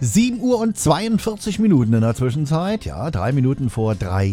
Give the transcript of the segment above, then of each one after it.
7 Uhr und 42 Minuten in der Zwischenzeit, ja, 3 Minuten vor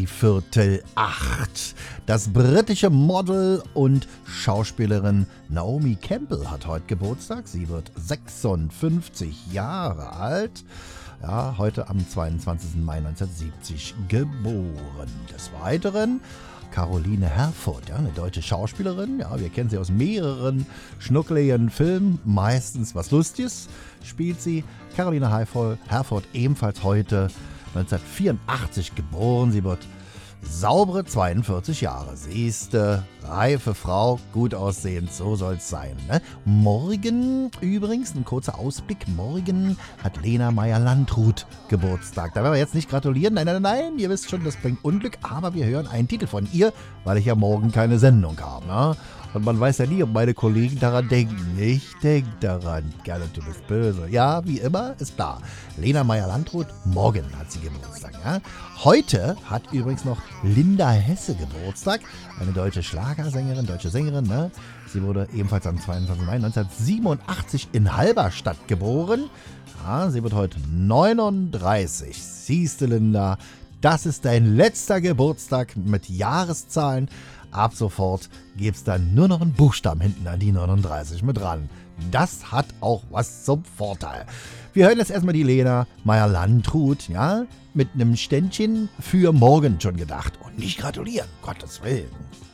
7:45. Das britische Model und Schauspielerin Naomi Campbell hat heute Geburtstag. Sie wird 56 Jahre alt. Ja, heute am 22. Mai 1970 geboren. Des Weiteren Caroline Herfurth, ja, eine deutsche Schauspielerin. Ja, wir kennen sie aus mehreren schnuckeligen Filmen, meistens was Lustiges spielt sie. Caroline Herfurth, ebenfalls heute 1984 geboren. Sie wird saubere 42 Jahre. Siehste, reife Frau, gut aussehend, so soll's sein. Ne? Morgen übrigens, ein kurzer Ausblick, morgen hat Lena Meyer-Landrut Geburtstag. Da werden wir jetzt nicht gratulieren, nein, ihr wisst schon, das bringt Unglück, aber wir hören einen Titel von ihr, weil ich ja morgen keine Sendung habe. Ne? Und man weiß ja nie, ob meine Kollegen daran denken. Ich denke daran. Gerne, du bist böse. Ja, wie immer, ist klar. Lena Meyer-Landrut, morgen hat sie Geburtstag. Ja? Heute hat übrigens noch Linda Hesse Geburtstag. Eine deutsche Schlagersängerin, deutsche Sängerin. Ne? Sie wurde ebenfalls am 22. Mai 1987 in Halberstadt geboren. Ja, sie wird heute 39. Siehste, Linda, das ist dein letzter Geburtstag mit Jahreszahlen. Ab sofort gibt es dann nur noch einen Buchstaben hinten an die 39 mit dran. Das hat auch was zum Vorteil. Wir hören jetzt erstmal die Lena Meyer-Landrut, ja, mit einem Ständchen für morgen schon gedacht. Und nicht gratulieren, Gottes Willen.